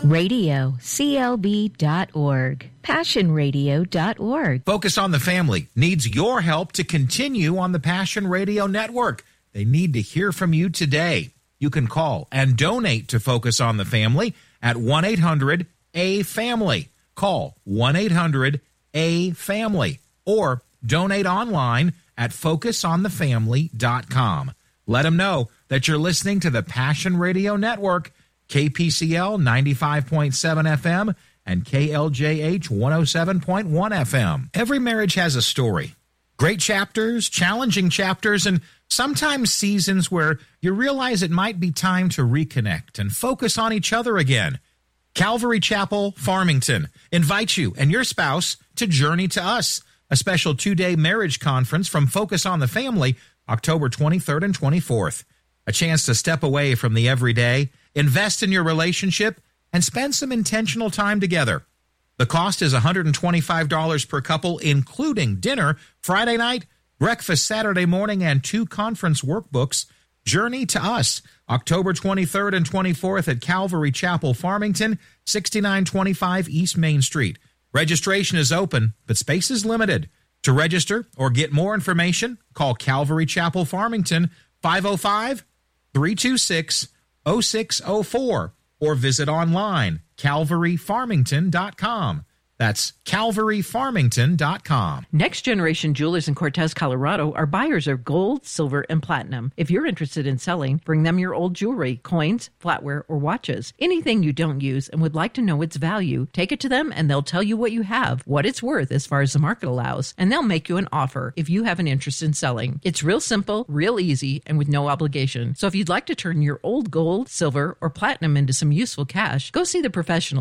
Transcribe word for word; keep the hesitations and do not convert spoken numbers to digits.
Radio, C L B dot org, passion radio dot org. Focus on the Family needs your help to continue on the Passion Radio Network. They need to hear from you today. You can call and donate to Focus on the Family at one eight hundred A family. Call one eight hundred A family or donate online at focus on the family dot com. Let them know that you're listening to the Passion Radio Network, K P C L ninety-five point seven F M and K L J H one oh seven point one F M. Every marriage has a story. Great chapters, challenging chapters, and sometimes seasons where you realize it might be time to reconnect and focus on each other again. Calvary Chapel, Farmington invites you and your spouse to Journey to Us, a special two-day marriage conference from Focus on the Family, October twenty-third and twenty-fourth. A chance to step away from the everyday, invest in your relationship, and spend some intentional time together. The cost is one hundred twenty-five dollars per couple, including dinner Friday night, breakfast Saturday morning, and two conference workbooks. Journey to Us, October twenty-third and twenty-fourth at Calvary Chapel, Farmington, sixty-nine twenty-five East Main Street. Registration is open, but space is limited. To register or get more information, call Calvary Chapel, Farmington, five oh five, three two six, oh six oh four, or visit online, calvary farmington dot com. That's calvary farmington dot com. Next Generation Jewelers in Cortez, Colorado are buyers of gold, silver, and platinum. If you're interested in selling, bring them your old jewelry, coins, flatware, or watches. Anything you don't use and would like to know its value, take it to them and they'll tell you what you have, what it's worth as far as the market allows, and they'll make you an offer if you have an interest in selling. It's real simple, real easy, and with no obligation. So if you'd like to turn your old gold, silver, or platinum into some useful cash, go see the professionals